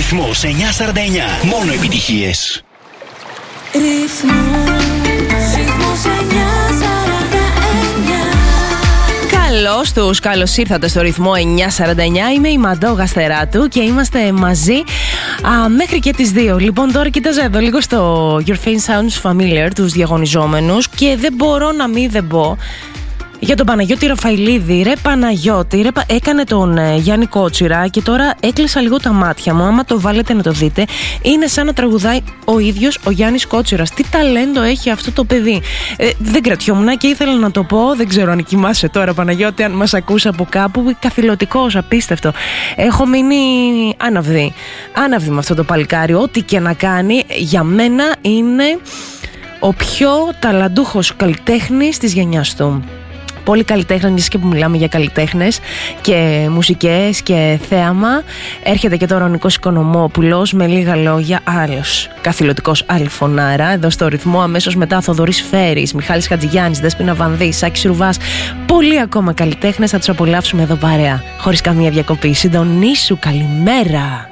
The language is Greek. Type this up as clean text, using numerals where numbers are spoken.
Ρυθμός 949. Μόνο επιτυχίες. Καλώς ήρθατε στο ρυθμό 949. Είμαι η Μαντώ Γαστεράτου και είμαστε μαζί μέχρι και τις 2. Λοιπόν, τώρα κοίταζα εδώ λίγο στο Your Face Sounds Familiar, τους διαγωνιζόμενους, και δεν μπορώ να μην πω για τον Παναγιώτη Ραφαηλίδη. Ρε Παναγιώτη, έκανε τον Γιάννη Κότσιρα και τώρα έκλεισα λίγο τα μάτια μου. Άμα το βάλετε να το δείτε, είναι σαν να τραγουδάει ο ίδιος ο Γιάννης Κότσιρας. Τι ταλέντο έχει αυτό το παιδί. Δεν κρατιόμουν και ήθελα να το πω. Δεν ξέρω αν κοιμάσαι τώρα, Παναγιώτη, αν μας ακούς από κάπου. Καθηλωτικός, απίστευτο. Έχω μείνει άναυδη με αυτό το παλικάρι. Ό,τι και να κάνει, για μένα είναι ο πιο ταλαντούχος καλλιτέχνης της γενιάς του. Πολύ καλλιτέχνες, και που μιλάμε για καλλιτέχνες και μουσικές και θέαμα. Έρχεται και τώρα ο Νικός Οικονομόπουλος, με λίγα λόγια, άλλος καθηλωτικός, άλλη φωνάρα. Εδώ στο ρυθμό, αμέσως μετά Θοδωρής Φέρης, Μιχάλης Χατζηγιάννης, Δέσποινα Βανδύ, Σάκης Ρουβάς. Πολλοί ακόμα καλλιτέχνες, θα τους απολαύσουμε εδώ παρέα, χωρίς καμία διακοπή. Συντονίσου, καλημέρα.